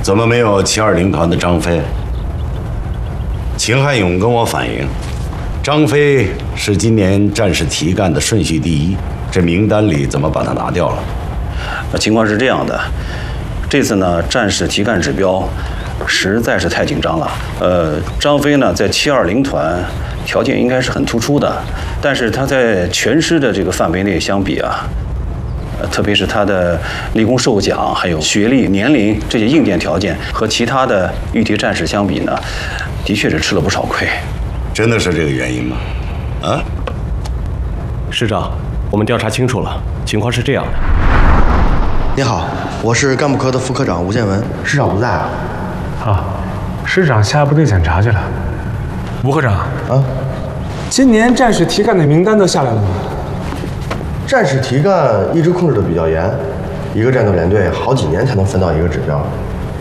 怎么没有720团的张飞？秦汉勇跟我反映，张飞是今年战士提干的顺序第一，这名单里怎么把他拿掉了？ 情况是这样的，这次呢，战士提干指标实在是太紧张了。张飞呢在720团条件应该是很突出的，但是他在全师的这个范围内相比啊，特别是他的立功受奖，还有学历、年龄这些硬件条件，和其他的御敌战士相比呢，的确是吃了不少亏。 真的是这个原因吗？啊？ 师长，我们调查清楚了，情况是这样的。 你好，我是干部科的副科长吴建文，师长不在啊？ 啊，师长下部队检查去了。吴科长啊， 今年战士提干的名单都下来了吗？ 战士提干一直控制的比较严，一个战斗连队好几年才能分到一个指标。